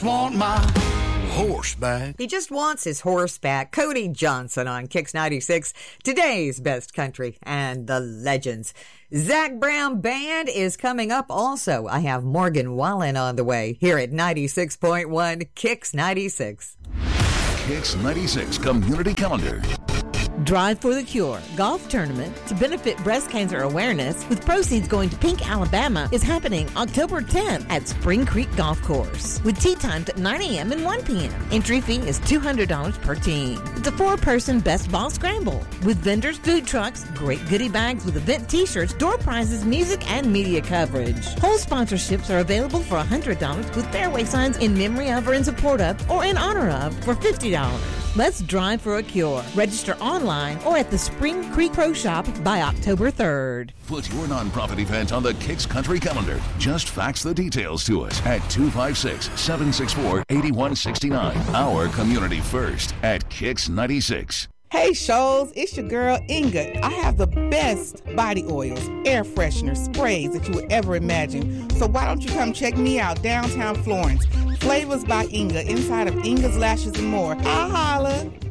just want my horse back. He just wants his horse back. Cody Johnson on Kicks 96, today's best country and the legends. Zac Brown Band is coming up also. I have Morgan Wallen on the way here at 96.1 Kicks 96. Kicks 96 Community Calendar. Drive for the Cure golf tournament to benefit breast cancer awareness with proceeds going to Pink, Alabama is happening October 10th at Spring Creek Golf Course with tee times at 9 a.m. and 1 p.m. Entry fee is $200 per team. It's a 4-person best ball scramble with vendors, food trucks, great goodie bags with event t-shirts, door prizes, music, and media coverage. Whole sponsorships are available for $100 with fairway signs in memory of or in support of or in honor of for $50. Let's drive for a cure. Register online or at the Spring Creek Pro Shop by October 3rd. Put your nonprofit event on the Kicks Country Calendar. Just fax the details to us at 256-764-8169. Our community first at Kicks 96. Hey, Shoals, it's your girl Inga. I have the best body oils, air fresheners, sprays that you would ever imagine. So why don't you come check me out downtown Florence? Flavors by Inga, inside of Inga's Lashes and More. I'll holla.